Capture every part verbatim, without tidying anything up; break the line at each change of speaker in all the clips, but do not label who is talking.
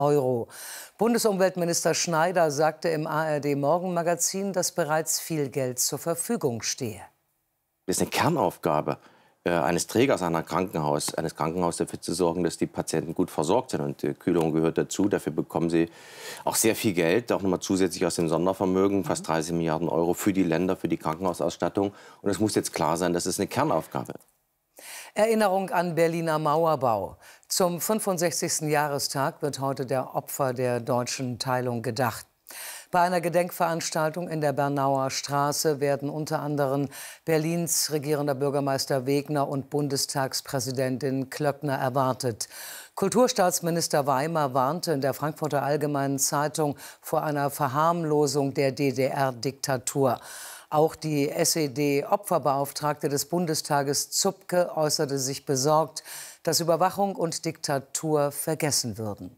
Euro. Bundesumweltminister Schneider sagte im A R D-Morgenmagazin, dass bereits viel Geld zur Verfügung stehe.
Das ist eine Kernaufgabe äh, eines Trägers einer Krankenhaus, eines Krankenhauses dafür zu sorgen, dass die Patienten gut versorgt sind. Und die Kühlung gehört dazu. Dafür bekommen sie auch sehr viel Geld, auch nochmal zusätzlich aus dem Sondervermögen, fast dreißig Milliarden Euro für die Länder, für die Krankenhausausstattung. Und es muss jetzt klar sein, das ist eine Kernaufgabe.
Erinnerung an Berliner Mauerbau. Zum fünfundsechzigsten Jahrestag wird heute der Opfer der deutschen Teilung gedacht. Bei einer Gedenkveranstaltung in der Bernauer Straße werden unter anderem Berlins regierender Bürgermeister Wegner und Bundestagspräsidentin Klöckner erwartet. Kulturstaatsminister Weimer warnte in der Frankfurter Allgemeinen Zeitung vor einer Verharmlosung der D D R-Diktatur. Auch die S E D-Opferbeauftragte des Bundestages Zupke äußerte sich besorgt, dass Überwachung und Diktatur vergessen würden.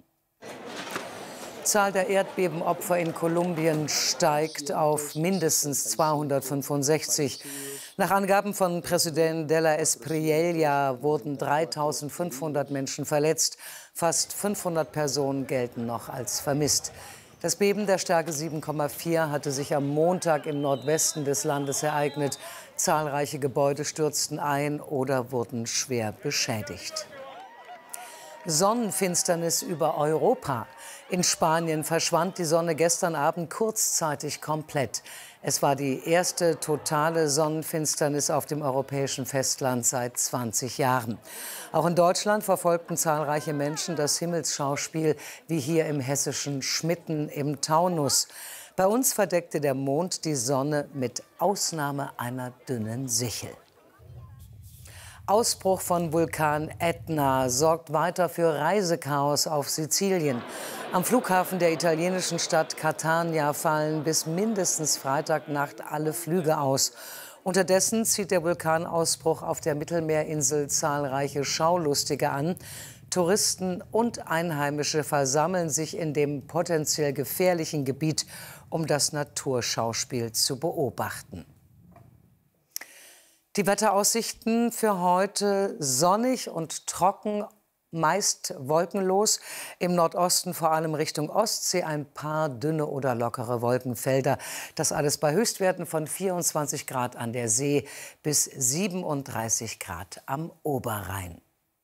Die Zahl der Erdbebenopfer in Kolumbien steigt auf mindestens zweihundertfünfundsechzig. Nach Angaben von Präsident de la Espriella wurden dreitausendfünfhundert Menschen verletzt. Fast fünfhundert Personen gelten noch als vermisst. Das Beben der Stärke sieben Komma vier hatte sich am Montag im Nordwesten des Landes ereignet. Zahlreiche Gebäude stürzten ein oder wurden schwer beschädigt. Sonnenfinsternis über Europa. In Spanien verschwand die Sonne gestern Abend kurzzeitig komplett. Es war die erste totale Sonnenfinsternis auf dem europäischen Festland seit zwanzig Jahren. Auch in Deutschland verfolgten zahlreiche Menschen das Himmelsschauspiel, wie hier im hessischen Schmitten im Taunus. Bei uns verdeckte der Mond die Sonne mit Ausnahme einer dünnen Sichel. Ausbruch von Vulkan Ätna sorgt weiter für Reisechaos auf Sizilien. Am Flughafen der italienischen Stadt Catania fallen bis mindestens Freitagnacht alle Flüge aus. Unterdessen zieht der Vulkanausbruch auf der Mittelmeerinsel zahlreiche Schaulustige an. Touristen und Einheimische versammeln sich in dem potenziell gefährlichen Gebiet, um das Naturschauspiel zu beobachten. Die Wetteraussichten für heute: sonnig und trocken, meist wolkenlos. Im Nordosten vor allem Richtung Ostsee ein paar dünne oder lockere Wolkenfelder. Das alles bei Höchstwerten von vierundzwanzig Grad an der See bis siebenunddreißig Grad am Oberrhein.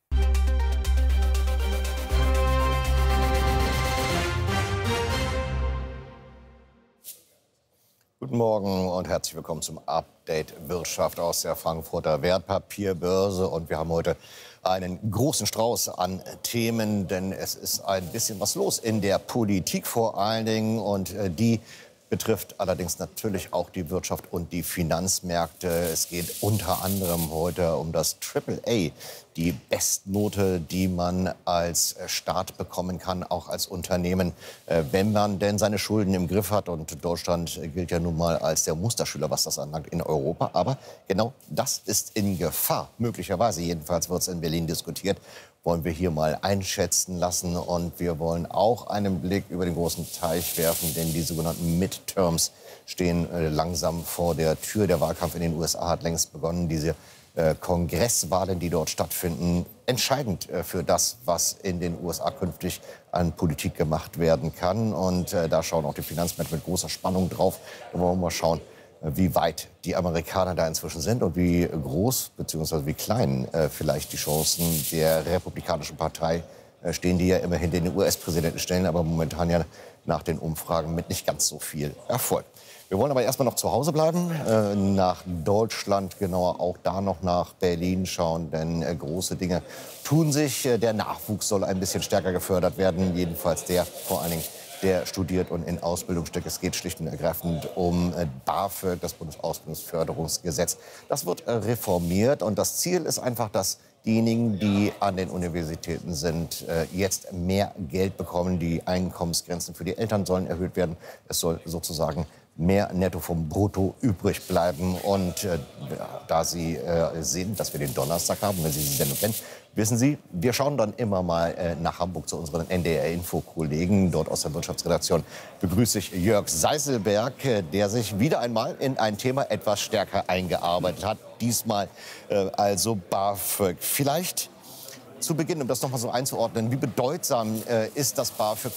Guten Morgen und herzlich willkommen zum Update Wirtschaft aus der Frankfurter Wertpapierbörse. Und wir haben heute einen großen Strauß an Themen, denn es ist ein bisschen was los in der Politik vor allen Dingen. Und die betrifft allerdings natürlich auch die Wirtschaft und die Finanzmärkte. Es geht unter anderem heute um das Triple A, die Bestnote, die man als Staat bekommen kann, auch als Unternehmen, wenn man denn seine Schulden im Griff hat. Und Deutschland gilt ja nun mal als der Musterschüler, was das anlangt, in Europa. Aber genau das ist in Gefahr, möglicherweise. Jedenfalls wird es in Berlin diskutiert. Wollen wir hier mal einschätzen lassen. Und wir wollen auch einen Blick über den großen Teich werfen, denn die sogenannten Midterms stehen äh, langsam vor der Tür. Der Wahlkampf in den U S A hat längst begonnen. Diese äh, Kongresswahlen, die dort stattfinden, entscheidend äh, für das, was in den U S A künftig an Politik gemacht werden kann. Und äh, da schauen auch die Finanzmärkte mit großer Spannung drauf. Da wollen wir mal schauen, wie weit die Amerikaner da inzwischen sind und wie groß bzw. wie klein äh, vielleicht die Chancen der Republikanischen Partei äh, stehen, die ja immerhin den U S-Präsidenten stellen, aber momentan ja nach den Umfragen mit nicht ganz so viel Erfolg. Wir wollen aber erstmal noch zu Hause bleiben, äh, nach Deutschland, genauer auch da noch nach Berlin schauen, denn äh, große Dinge tun sich. Äh, der Nachwuchs soll ein bisschen stärker gefördert werden, jedenfalls der vor allen Dingen, der studiert und in Ausbildung steckt. Es geht schlicht und ergreifend um äh, BAföG, das Bundesausbildungsförderungsgesetz. Das wird äh, reformiert und das Ziel ist einfach, dass diejenigen, die an den Universitäten sind, äh, jetzt mehr Geld bekommen. Die Einkommensgrenzen für die Eltern sollen erhöht werden. Es soll sozusagen mehr netto vom Brutto übrig bleiben. Und äh, da Sie äh, sehen, dass wir den Donnerstag haben, wenn Sie die Sendung kennen, wissen Sie, wir schauen dann immer mal äh, nach Hamburg zu unseren N D R-Info-Kollegen. Dort aus der Wirtschaftsredaktion begrüße ich Jörg Seiselberg, äh, der sich wieder einmal in ein Thema etwas stärker eingearbeitet hat. Diesmal äh, also BAföG. Vielleicht zu Beginn, um das noch mal so einzuordnen, wie bedeutsam äh, ist das BAföG